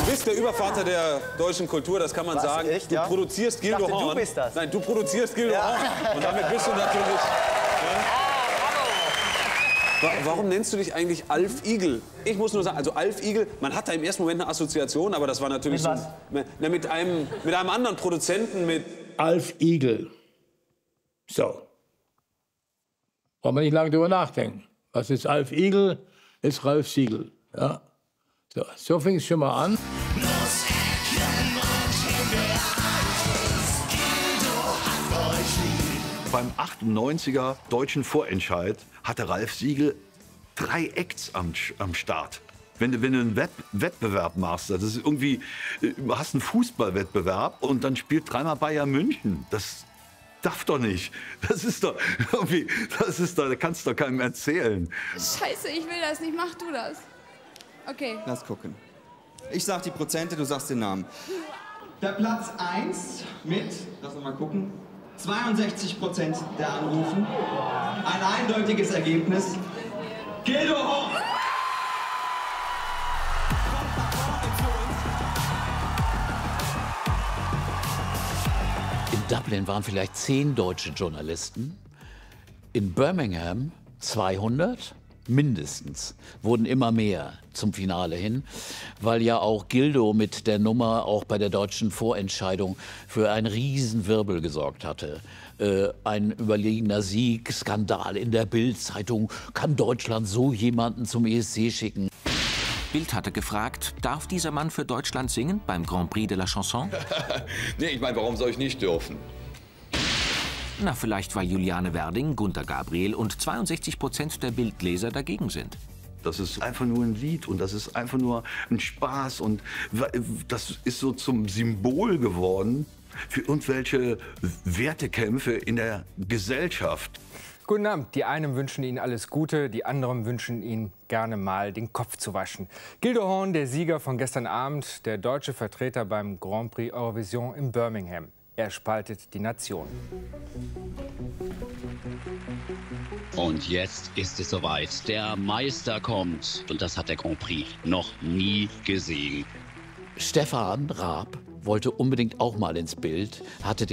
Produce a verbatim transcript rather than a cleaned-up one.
Du bist der Übervater der deutschen Kultur, das kann man Was, sagen. echt, du ja? produzierst Ich Gildo dachte, du Horn. bist das. Nein, du produzierst Gildo Ja. Horn. Und damit bist du natürlich... Wa- Warum nennst du dich eigentlich Alf Igel? Ich muss nur sagen, also Alf Igel, man hat da im ersten Moment eine Assoziation, aber das war natürlich Mit so... Na, mit, einem, mit einem anderen Produzenten, mit... Alf Igel. So. Braucht man nicht lange drüber nachdenken. Was ist Alf Igel? Ist Ralf Siegel. Ja. So, so fing es schon mal an. Beim achtundneunziger deutschen Vorentscheid hatte Ralf Siegel drei Acts am, am Start. Wenn du, wenn du einen Wett, Wettbewerb machst, das ist irgendwie, du hast einen Fußballwettbewerb und dann spielt dreimal Bayern München. Das darf doch nicht. Das ist doch irgendwie, das ist doch, da kannst du doch keinem erzählen. Scheiße, ich will das nicht. Mach du das. Okay. Lass gucken. Ich sag die Prozente, du sagst den Namen. Der Platz eins mit, lass uns mal gucken, zweiundsechzig Prozent der Anrufen. Ein eindeutiges Ergebnis. Gildo Horn! In Dublin waren vielleicht zehn deutsche Journalisten. In Birmingham zweihundert. Mindestens, wurden immer mehr zum Finale hin, weil ja auch Gildo mit der Nummer auch bei der deutschen Vorentscheidung für einen Riesenwirbel gesorgt hatte. Äh, ein überlegener Sieg, Skandal in der Bild-Zeitung. Kann Deutschland so jemanden zum E S C schicken? Bild hatte gefragt, darf dieser Mann für Deutschland singen beim Grand Prix de la Chanson? Nee, ich meine, warum soll ich nicht dürfen? Na, vielleicht weil Juliane Werding, Gunter Gabriel und zweiundsechzig Prozent der Bildleser dagegen sind. Das ist einfach nur ein Lied und das ist einfach nur ein Spaß und das ist so zum Symbol geworden für irgendwelche Wertekämpfe in der Gesellschaft. Guten Abend. Die einen wünschen Ihnen alles Gute, die anderen wünschen Ihnen gerne mal den Kopf zu waschen. Gildo Horn, der Sieger von gestern Abend, der deutsche Vertreter beim Grand Prix Eurovision in Birmingham. Er spaltet die Nation. Und jetzt ist es soweit. Der Meister kommt. Und das hat der Grand Prix noch nie gesehen. Stefan Raab wollte unbedingt auch mal ins Bild, hatte